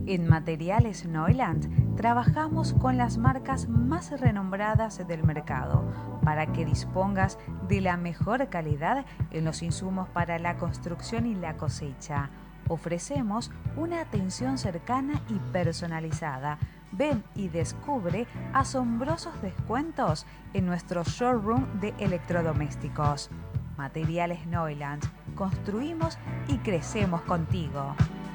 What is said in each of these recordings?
En Materiales Neuland trabajamos con las marcas más renombradas del mercado para que dispongas de la mejor calidad en los insumos para la construcción y la cosecha. Ofrecemos una atención cercana y personalizada. Ven y descubre asombrosos descuentos en nuestro showroom de electrodomésticos. Materiales Neuland. Construimos y crecemos contigo.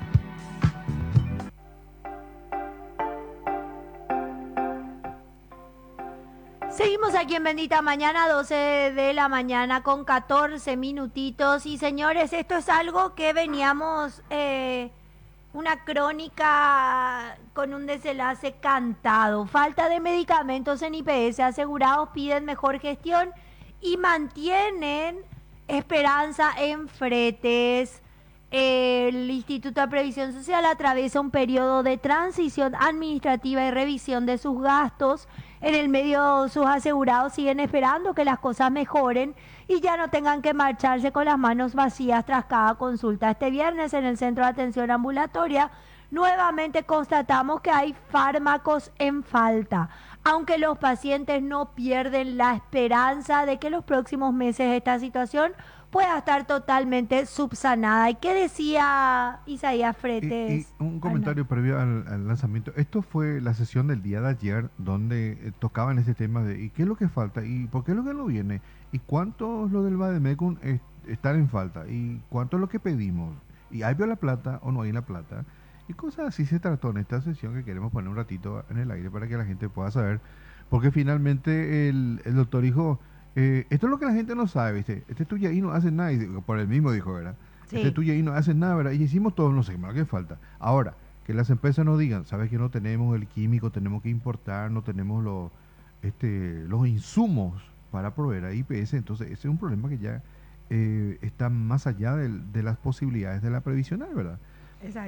Seguimos aquí en Bendita Mañana, 12 de la mañana con 14 minutitos. Y señores, esto es algo que veníamos, una crónica con un desenlace cantado. Falta de medicamentos en IPS, asegurados piden mejor gestión y mantienen esperanza en fretes. El Instituto de Previsión Social atraviesa un periodo de transición administrativa y revisión de sus gastos. En el medio, sus asegurados siguen esperando que las cosas mejoren y ya no tengan que marcharse con las manos vacías tras cada consulta. Este viernes en el Centro de Atención Ambulatoria nuevamente constatamos que hay fármacos en falta, aunque los pacientes no pierden la esperanza de que en los próximos meses esta situación pueda estar totalmente subsanada. ¿Y qué decía Isaías Fretes? Y un comentario previo al lanzamiento. Esto fue la sesión del día de ayer donde tocaban ese tema de ¿y qué es lo que falta? ¿Y por qué es lo que no viene? ¿Y cuánto es lo del Bademecum están en falta? ¿Y cuánto es lo que pedimos? ¿Y hay la plata o no hay la plata? Y cosas así se trató en esta sesión que queremos poner un ratito en el aire para que la gente pueda saber. Porque finalmente el doctor dijo... esto es lo que la gente no sabe, ¿viste? Este tuyo ahí no hace nada, y por el mismo dijo, ¿verdad? Sí. Este tuyo ahí no hace nada, ¿verdad? Y hicimos todo, no sé, más que falta. Ahora, que las empresas nos digan, ¿sabes que no tenemos el químico, tenemos que importar, no tenemos los insumos para proveer a IPS? Entonces, ese es un problema que ya está más allá de las posibilidades de la previsional, ¿verdad? Exacto.